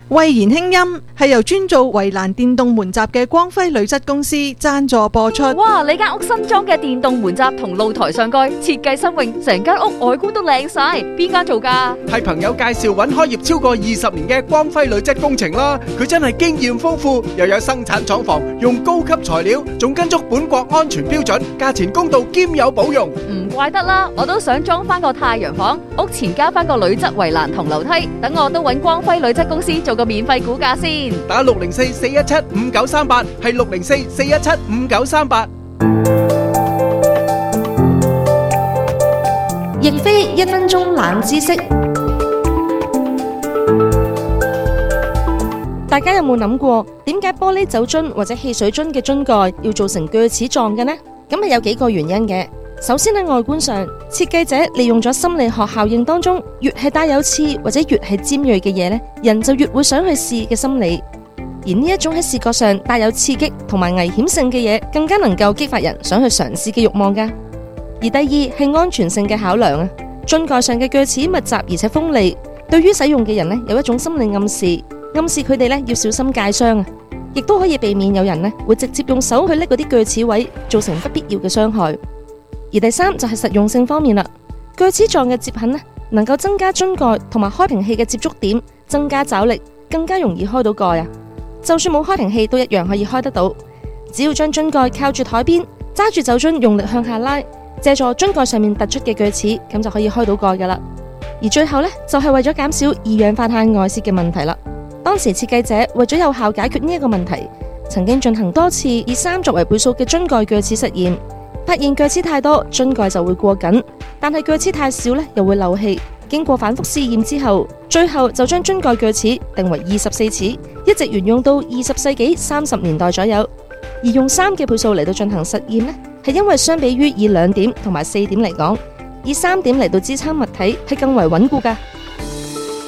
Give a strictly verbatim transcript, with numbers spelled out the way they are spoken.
慧言輕音係由專做圍欄電動門閘嘅光輝鋁質公司贊助播出。 哇！你間屋新裝嘅電動門閘同露台上蓋設計新穎，成間屋外觀都靚晒。邊間做㗎？ 係朋友介紹揾開業超過二十年嘅光輝鋁質工程啦。佢真係經驗豐富，又有生產廠房，用高級材料，仲跟足本國安全標準，價錢公道兼有保用。 唔怪得啦，我都想裝翻個太陽房，屋前加翻個鋁質圍欄同樓梯，等我都揾光輝鋁質公司做個免費估價先。 打六零四四一七五九三八，係六零四四一七五九三八。 亦非一分鐘冷知識。大家有冇諗過，點解玻璃酒樽或者汽水樽嘅樽蓋要做成鋸齒狀嘅呢？咁係有幾個原因嘅。首先喺外觀上，設計者利用咗心理學效應當中，越係帶有刺或者越係尖銳嘅嘢呢，人就越會想去試嘅心理。而呢一種喺視覺上帶有刺激同埋危險性嘅嘢，更加能夠激發人想去嘗試嘅慾望噶。而第二係安全性嘅考量啊，樽蓋上嘅鋸齒密集而且鋒利，對於使用嘅人呢，有一種心理暗示，暗示佢哋呢要小心戒傷啊，亦都可以避免有人呢會直接用手去拎嗰啲鋸齒位，造成不必要嘅傷害。而第三就係實用性方面啦，鋸齒狀嘅接痕呢，能夠增加樽蓋同埋開瓶器嘅接觸點，增加抓力，更加容易開到蓋啊！就算冇開瓶器都一樣可以開得到，只要將樽蓋靠住台邊，揸住酒樽用力向下拉，借助樽蓋上面突出嘅鋸齒，咁就可以開到蓋噶啦。而最後呢，就係為咗減少二氧化碳外泄嘅問題啦。當時設計者為咗有效解決呢一個問題，曾經進行多次以三作為倍數嘅樽蓋鋸齒實驗。發現鋸齒太多，樽蓋就會過緊；但係鋸齒太少呢，又會漏氣。經過反覆試驗之後，最後就將樽蓋鋸齒定為二十四齒，一直沿用到二十世紀三十年代左右。而用三嘅倍數嚟到進行實驗呢，係因為相比於以兩點同埋四點嚟講，以三點嚟到支撐物體係更為穩固㗎。